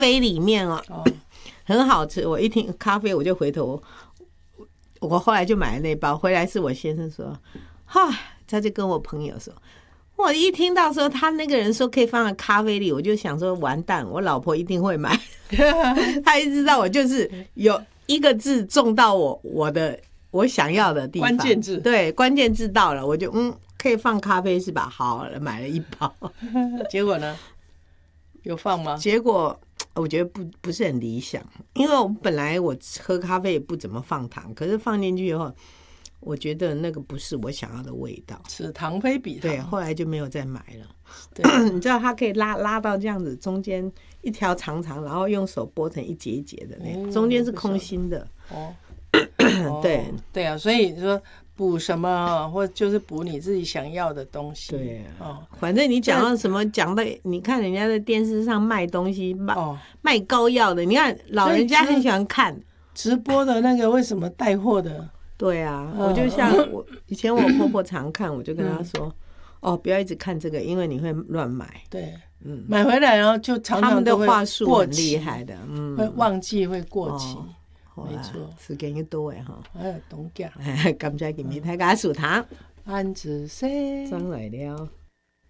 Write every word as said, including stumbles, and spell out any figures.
杯里面哦，哦很好吃。我一听咖啡，我就回头，我后来就买了那包回来。是我先生说，哈，他就跟我朋友说，我一听到说他那个人说可以放在咖啡里，我就想说完蛋，我老婆一定会买。他一知道我就是有一个字中到我我的我想要的地方， 关键字， 对，关键字到了，我就嗯，可以放咖啡是吧？好了，买了一包。 结果呢？有放吗？ 结果我觉得不不是很理想，因为我本来我喝咖啡也不怎么放糖，可是放进去以后，我觉得那个不是我想要的味道， 此糖非彼糖。 对，后来就没有再买了。对，你知道它可以拉拉到这样子，中间一条长长，然后用手剥成一节一节的那种，中间是空心的。哦，对对啊，所以说。补什么，或就是补你自己想要的东西。 对啊，哦、反正你讲到什么，讲到你看人家在电视上卖东西，卖、哦、卖膏药的，你看老人家很喜欢看直播的那个，为什么带货的？ 对啊，哦、我就像我以前我婆婆常看，我就跟她说，嗯、哦，不要一直看这个，因为你会乱买。 对，嗯，买回来然后就常常都会他们的话术很厉害的， 嗯，会忘记会过期。哦没错， 时間要多誒吼。 哎，懂嘅。 感謝今日大家收聽， 安子生上來了。